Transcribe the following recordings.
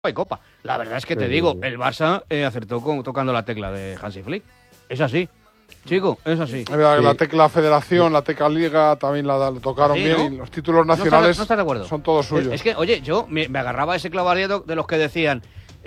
y Copa. La verdad es que te digo, el Barça acertó tocando la tecla de Hansi Flick. Es así, chico, es así. La tecla Federación, la tecla Liga también la tocaron bien, ¿no? Y los títulos nacionales no estás de acuerdo. Son todos suyos. Es que, oye, yo me agarraba a ese clavario de los que decían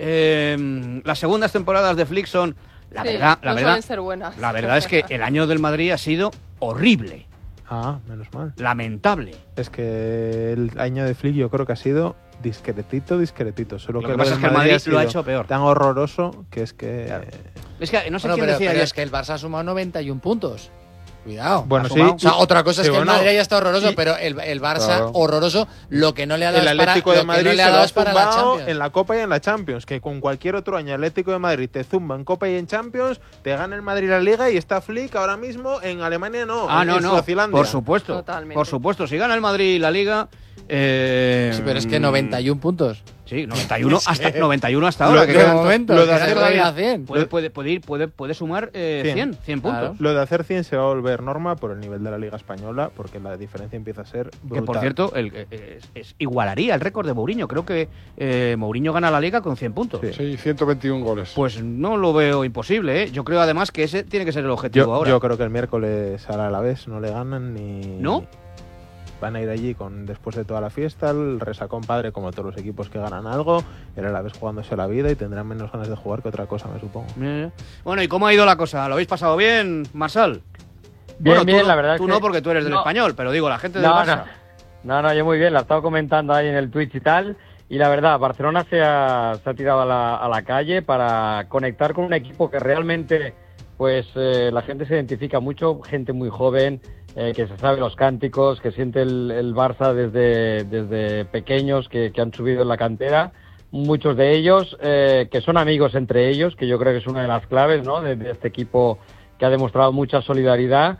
las segundas temporadas de Flick son... La verdad, suelen ser buenas. La verdad es que el año del Madrid ha sido horrible. Ah, menos mal. Lamentable. Es que el año de Flick yo creo que ha sido discretito. Solo lo que pasa es que el Madrid lo ha hecho peor. Tan horroroso que es que... Claro. Es que no sé quién decía pero es que el Barça ha sumado 91 puntos. Cuidado. Bueno, sí. O sea, otra cosa es que el Madrid ya está horroroso, pero el Barça horroroso, lo que no le ha dado el Atlético de Madrid se lo ha para la Champions. En la Copa y en la Champions, que con cualquier otro año Atlético de Madrid te zumba en Copa y en Champions, te gana el Madrid la Liga y está Flick ahora mismo en Alemania en Suazilandia. Por supuesto. Totalmente. Por supuesto, si gana el Madrid la Liga... sí, pero es que 91 puntos. Sí, 91 hasta ahora. Lo de hacer todavía 100. Puede sumar 100 puntos. Claro. Lo de hacer 100 se va a volver norma por el nivel de la Liga Española, porque la diferencia empieza a ser brutal. Que, por cierto, igualaría el récord de Mourinho. Creo que Mourinho gana la Liga con 100 puntos. Sí, 121 goles. Pues no lo veo imposible, ¿eh? Yo creo, además, que ese tiene que ser el objetivo ahora. Yo creo que el miércoles a la Alavés no le ganan ni... ¿No? Van a ir allí después de toda la fiesta, el resacón padre como todos los equipos que ganan algo, el Alavés jugándose la vida y tendrán menos ganas de jugar que otra cosa, me supongo. Bueno, ¿y cómo ha ido la cosa? ¿Lo habéis pasado bien, Marsal? Bien, la verdad. Tú no, porque tú eres del Español, pero digo, la gente del Barça. No, yo muy bien, la he estado comentando ahí en el Twitch y tal, y la verdad, Barcelona se ha tirado a la calle para conectar con un equipo que realmente, pues, la gente se identifica mucho, gente muy joven, que se sabe los cánticos, que siente el Barça desde pequeños, que han subido en la cantera, muchos de ellos que son amigos entre ellos, que yo creo que es una de las claves, ¿no?, de este equipo que ha demostrado mucha solidaridad.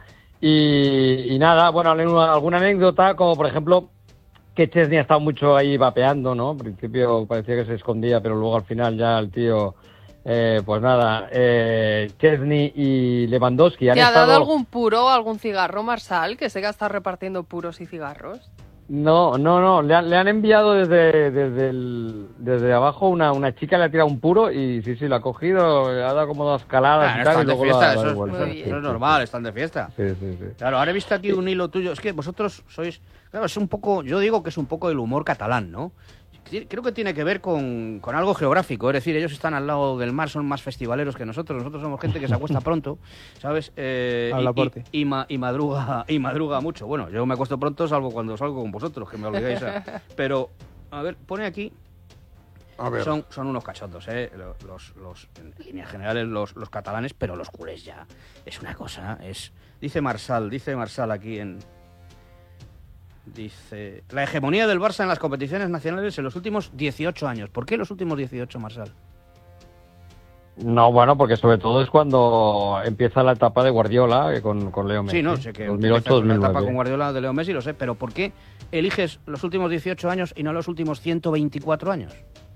Y nada, bueno, alguna anécdota, como por ejemplo que Chesney ha estado mucho ahí vapeando, ¿no? Al principio parecía que se escondía, pero luego al final ya el tío... pues nada, Chesney y Lewandowski han ¿Te ha estado... dado algún puro o algún cigarro, Marsal? Que sé que está repartiendo puros y cigarros. No, le han enviado desde abajo una chica, le ha tirado un puro y sí, lo ha cogido, le ha dado como 2 caladas y tal, y luego fiesta, eso es normal, están de fiesta. Sí. Claro, ahora he visto aquí un hilo tuyo, es que vosotros sois... Claro, es un poco, yo digo que es un poco el humor catalán, ¿no? Creo que tiene que ver con algo geográfico, es decir, ellos están al lado del mar, son más festivaleros que nosotros somos gente que se acuesta pronto, ¿sabes? Y madruga mucho. Bueno, yo me acuesto pronto, salvo cuando salgo con vosotros, que me olvidáis. Pero, a ver, pone aquí, son unos cachondos, en líneas generales los catalanes, pero los culés ya, es una cosa, dice Marsal aquí Dice, la hegemonía del Barça en las competiciones nacionales en los últimos 18 años. ¿Por qué los últimos 18, Marsal? No, bueno, porque sobre todo es cuando empieza la etapa de Guardiola con Leo Messi. Sí, no, sé que 2008-2009. La etapa con Guardiola de Leo Messi, lo sé, pero ¿por qué eliges los últimos 18 años y no los últimos 124 años?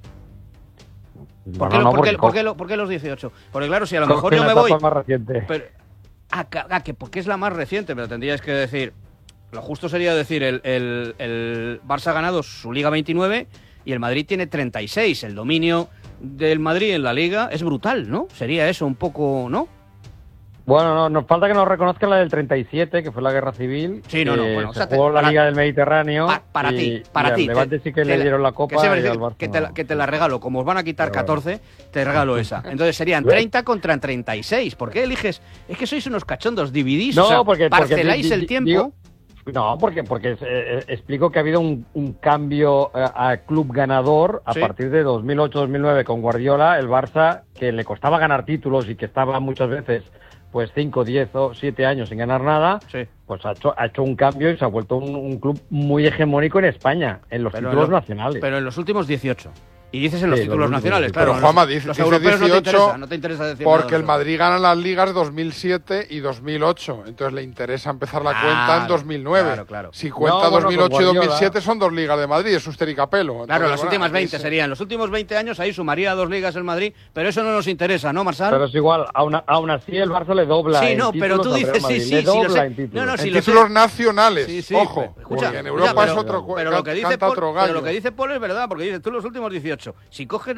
¿Por qué los 18? Porque claro, si a lo mejor yo me voy... más reciente. Pero, que porque es la más reciente, pero tendrías que decir... Lo justo sería decir, el Barça ha ganado su Liga 29 y el Madrid tiene 36. El dominio del Madrid en la Liga es brutal, ¿no? Sería eso un poco, ¿no? Bueno, no, nos falta que nos reconozcan la del 37, que fue la Guerra Civil. Sí, no, bueno. Se jugó la Liga del Mediterráneo. Para ti. Al Levante sí que le dieron la Copa y al Barça que te la regalo. Como os van a quitar 14, te regalo esa. Entonces serían 30 contra 36. ¿Por qué eliges? Es que sois unos cachondos, dividís, parceláis el tiempo... No, porque explico que ha habido un cambio a club ganador a partir de 2008-2009 con Guardiola. El Barça, que le costaba ganar títulos y que estaba muchas veces pues 5, 10 o 7 años sin ganar nada, pues ha hecho un cambio y se ha vuelto un club muy hegemónico en España, en los títulos nacionales. Pero en los últimos 18. Y dices en los títulos nacionales, claro. Pero Juanma dice 18 no te interesa decir porque el Madrid gana las ligas 2007 y 2008. Entonces le interesa empezar la cuenta en 2009. Claro. Si cuenta 2008 y 2007 son 2 ligas de Madrid, es Ustericapelo. Entonces, claro, las últimas 20 serían. Los últimos 20 años ahí sumaría 2 ligas el Madrid, pero eso no nos interesa, ¿no, Marsal? Pero es igual, aún así el Barça le dobla. Sí, no, pero tú dices le dobla en títulos. En títulos nacionales, ojo. Escucha, porque en Europa es otro pero lo que dice canta otro gallo. Pero lo que dice Paul es verdad, porque dice tú los últimos 18. 2018. Si coges